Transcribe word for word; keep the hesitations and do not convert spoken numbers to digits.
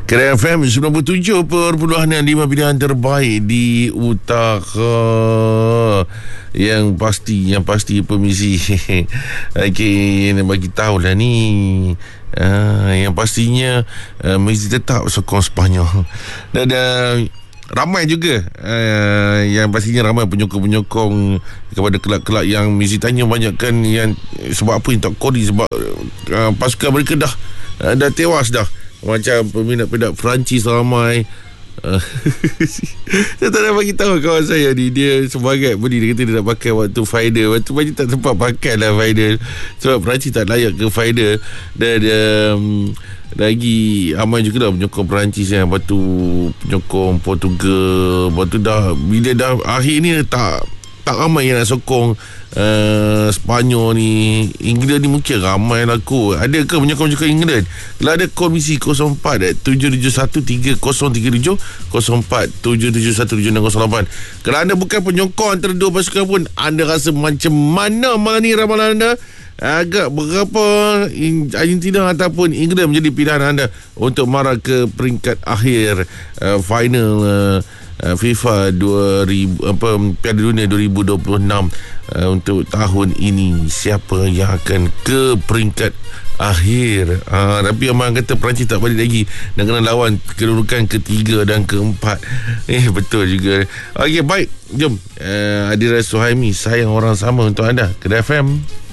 Kira F M sembilan puluh tujuh perpuluhan lima pilihan terbaik di utara. Yang pasti, yang pasti permisi. Okey, nak bagi tahu lah ni. Uh, yang pastinya uh, mesti tetap sokong Sepanyol. Dan uh, ramai juga uh, yang pastinya ramai penyokong-penyokong kepada kelab-kelab yang mesti tanya banyak kan, yang sebab apa yang tak kori, sebab uh, pasukan mereka dah uh, dah tewas dah. Macam peminat-peminat Perancis ramai. uh, Saya tak nak bagi tahu kawan saya ni, dia sebagai beli, dia kata dia nak pakai waktu final. Waktu baju tak sempat pakai lah final, sebab Perancis tak layak ke final. Dan um, lagi ramai juga dah penyokong Perancis yang, lepas tu penyokong Portugal. Lepas tu dah, bila dah akhir ni tak tak ramai yang nak sokong uh, Sepanyol ni. England ni mungkin ramai lah kot. Ada ke penyokong-penyokong England? Kalau ada, komisi kosong empat tujuh tujuh satu tiga kosong tiga tujuh, kosong empat tujuh tujuh satu tujuh enam kosong lapan. Kalau anda bukan penyokong antara dua pasukan pun, anda rasa macam mana malam ni ramalan anda? Agak berapa Argentina ataupun England menjadi pilihan anda untuk marah ke peringkat akhir uh, final uh, Uh, FIFA dua ribu apa Piala Dunia dua ribu dua puluh enam uh, untuk tahun ini? Siapa yang akan ke peringkat akhir? Uh, tapi Aman kata Perancis tak balik lagi dan kena lawan kedudukan ketiga dan keempat. Eh betul juga. Okey, baik, jom. Uh, Adira Suhaimi, sayang orang sama untuk anda. Kedah F M.